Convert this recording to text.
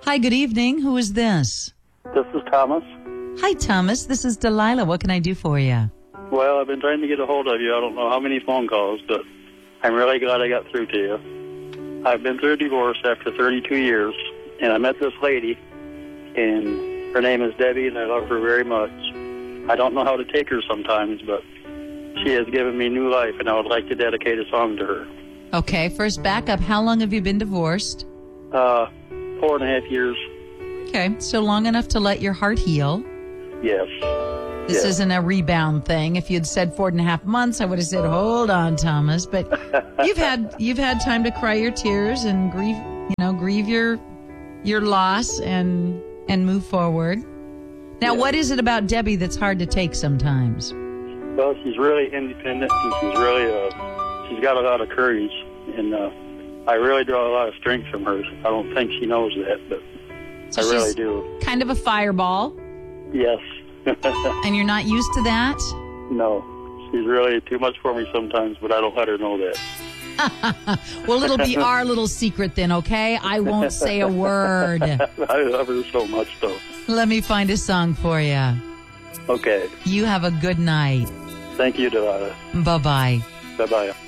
Hi, good evening. Who is this? This is Thomas. Hi, Thomas. This is Delilah. What can I do for you? Well, I've been trying to get a hold of you. I don't know how many phone calls, but I'm really glad I got through to you. I've been through a divorce after 32 years, and I met this lady, and her name is Debbie, and I love her very much. I don't know how to take her sometimes, but she has given me new life, and I would like to dedicate a song to her. Okay, first back up. How long have you been divorced? 4.5 years. Okay, so long enough to let your heart heal. Yes. This Yes. isn't a rebound thing. If you'd said 4.5 months, I would have said, "Hold on, Thomas." But you've had time to cry your tears and grieve your loss and move forward. Now, Yeah. what is it about Debbie that's hard to take sometimes? Well, she's really independent, and she's got a lot of courage, and I really draw a lot of strength from her. I don't think she knows that, but So I really she's do. kind of a fireball, Yes. and you're not used to that? No. She's really too much for me sometimes, but I don't let her know that. Well, it'll be our little secret then, okay? I won't say a word. I love her so much, though. Let me find a song for you. Okay. You have a good night. Thank you, Delilah. Bye-bye. Bye-bye.